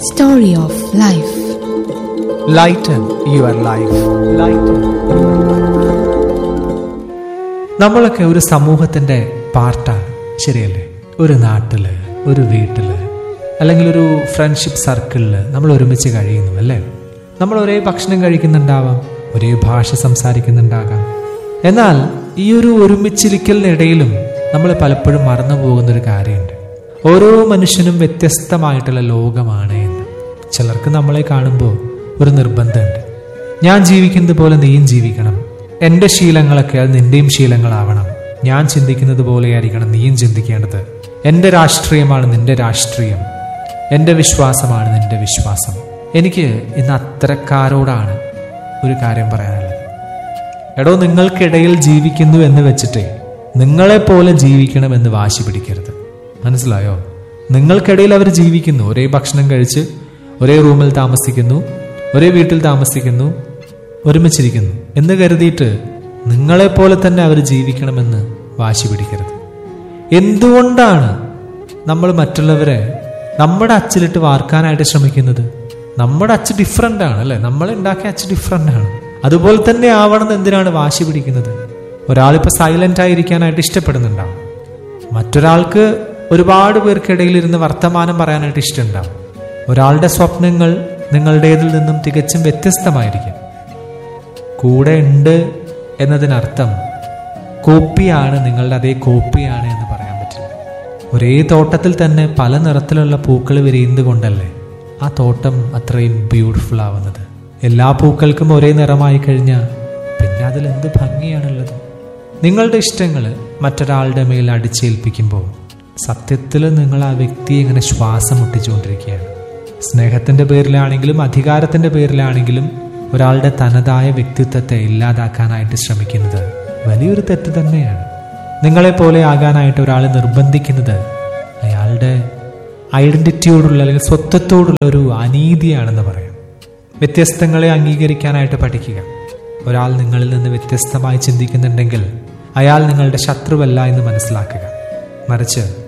Story of Life. Lighten your life. Lighten. നമ്മളൊക്കെ ഒരു സമൂഹത്തിന്റെ പാർട്ടാണ്, ശരിയല്ലേ? ഒരു നാട്ടില്, ഒരു വീട്ടില്, അല്ലെങ്കിൽ ഒരു ഫ്രണ്ട്ഷിപ്പ് സർക്കിളില് നമ്മൾ ഒരുമിച്ച് കഴിയുന്നു, അല്ലേ? നമ്മൾ ഒരേ ഭക്ഷണം കഴിക്കുന്നുണ്ടാവാം, ഒരേ ഭാഷ സംസാരിക്കുന്നുണ്ടാകാം. എന്നാൽ ഈ ഒരു ഒരുമിച്ചിരിക്കലിനിടയിലും നമ്മൾ പലപ്പോഴും മറന്നു പോകുന്നൊരു കാര്യമുണ്ട്. ഓരോ മനുഷ്യനും വ്യത്യസ്തമായിട്ടുള്ള ലോകമാണ് എന്ന്. ചിലർക്ക് നമ്മളെ കാണുമ്പോൾ ഒരു നിർബന്ധമുണ്ട്. ഞാൻ ജീവിക്കുന്നത് പോലെ നീയും ജീവിക്കണം, എൻ്റെ ശീലങ്ങളൊക്കെ അത് നിന്റെയും ശീലങ്ങളാവണം, ഞാൻ ചിന്തിക്കുന്നത് പോലെ ആയിരിക്കണം നീയും ചിന്തിക്കേണ്ടത്, എൻ്റെ രാഷ്ട്രീയമാണ് നിന്റെ രാഷ്ട്രീയം, എൻ്റെ വിശ്വാസമാണ് നിന്റെ വിശ്വാസം. എനിക്ക് ഇന്ന് അത്തരക്കാരോടാണ് ഒരു കാര്യം പറയാനുള്ളത്. എടോ, നിങ്ങൾക്കിടയിൽ ജീവിക്കുന്നു എന്ന് വെച്ചിട്ട് നിങ്ങളെപ്പോലെ ജീവിക്കണമെന്ന് വാശി പിടിക്കരുത്. മനസ്സിലായോ? നിങ്ങൾക്കിടയിൽ അവർ ജീവിക്കുന്നു, ഒരേ ഭക്ഷണം കഴിച്ച് ഒരേ റൂമിൽ താമസിക്കുന്നു, ഒരേ വീട്ടിൽ താമസിക്കുന്നു, ഒരുമിച്ചിരിക്കുന്നു എന്ന് കരുതിയിട്ട് നിങ്ങളെപ്പോലെ തന്നെ അവർ ജീവിക്കണമെന്ന് വാശി പിടിക്കരുത്. എന്തുകൊണ്ടാണ് നമ്മൾ മറ്റുള്ളവരെ നമ്മുടെ അച്ചിലിട്ട് വാർക്കാനായിട്ട് ശ്രമിക്കുന്നത്? നമ്മുടെ അച്ച് ഡിഫറൻ്റ് ആണ്, അല്ലേ? നമ്മൾ ഉണ്ടാക്കിയ അച്ച് ഡിഫറൻ്റ് ആണ്. അതുപോലെ തന്നെ ആവണമെന്ന് എന്തിനാണ് വാശി പിടിക്കുന്നത്? ഒരാളിപ്പോൾ സൈലന്റ് ആയിരിക്കാനായിട്ട് ഇഷ്ടപ്പെടുന്നുണ്ടാവും, മറ്റൊരാൾക്ക് ഒരുപാട് പേർക്കിടയിൽ ഇരുന്ന് വർത്തമാനം പറയാനായിട്ട് ഇഷ്ടമുണ്ടാവും. ഒരാളുടെ സ്വപ്നങ്ങൾ നിങ്ങളുടേതിൽ നിന്നും തികച്ചും വ്യത്യസ്തമായിരിക്കും. കൂടെ ഉണ്ട് എന്നതിനർത്ഥം കോപ്പിയാണ്, നിങ്ങളുടെ അതേ കോപ്പിയാണ് എന്ന് പറയാൻ പറ്റില്ല. ഒരേ തോട്ടത്തിൽ തന്നെ പല നിറത്തിലുള്ള പൂക്കൾ വിരിയുന്നത് കൊണ്ടല്ലേ ആ തോട്ടം അത്രയും ബ്യൂട്ടിഫുൾ ആവുന്നത്. എല്ലാ പൂക്കൾക്കും ഒരേ നിറമായി കഴിഞ്ഞാൽ പിന്നെ അതിലെന്ത് ഭംഗിയാണുള്ളത്? നിങ്ങളുടെ ഇഷ്ടങ്ങൾ മറ്റൊരാളുടെ മേൽ അടിച്ചേൽപ്പിക്കുമ്പോൾ സത്യത്തിൽ നിങ്ങൾ ആ വ്യക്തിയെ ഇങ്ങനെ ശ്വാസം മുട്ടിച്ചുകൊണ്ടിരിക്കുകയാണ്. സ്നേഹത്തിൻ്റെ പേരിലാണെങ്കിലും അധികാരത്തിൻ്റെ പേരിലാണെങ്കിലും ഒരാളുടെ തനതായ വ്യക്തിത്വത്തെ ഇല്ലാതാക്കാനായിട്ട് ശ്രമിക്കുന്നത് വലിയൊരു തെറ്റ് തന്നെയാണ്. നിങ്ങളെപ്പോലെ ആകാനായിട്ട് ഒരാളെ നിർബന്ധിക്കുന്നത് അയാളുടെ ഐഡന്റിറ്റിയോടുള്ള അല്ലെങ്കിൽ സ്വത്വത്തോടുള്ള ഒരു അനീതിയാണെന്ന് പറയാം. വ്യത്യസ്തങ്ങളെ അംഗീകരിക്കാനായിട്ട് പഠിക്കുക. ഒരാൾ നിങ്ങളിൽ നിന്ന് വ്യത്യസ്തമായി ചിന്തിക്കുന്നുണ്ടെങ്കിൽ അയാൾ നിങ്ങളുടെ ശത്രുവല്ല എന്ന് മനസ്സിലാക്കുക. മറിച്ച്